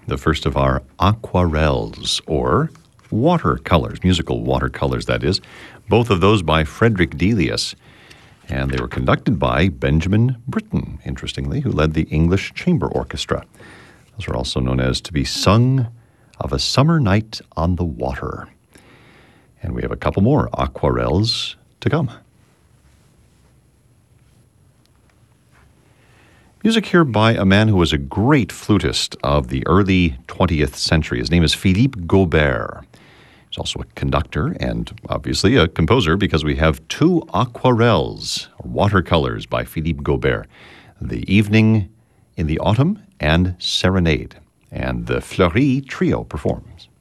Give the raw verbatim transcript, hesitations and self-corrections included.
the first of our aquarelles, or watercolors, musical watercolors, that is. Both of those by Frederick Delius. And they were conducted by Benjamin Britten, interestingly, who led the English Chamber Orchestra. Those are also known as To Be Sung of a Summer Night on the Water. And we have a couple more aquarelles to come. Music here by a man who was a great flutist of the early twentieth century. His name is Philippe Gaubert. He's also a conductor and obviously a composer, because we have two aquarelles, or watercolors, by Philippe Gaubert. The Evening in the Autumn and Serenade. And the Fleury Trio performs.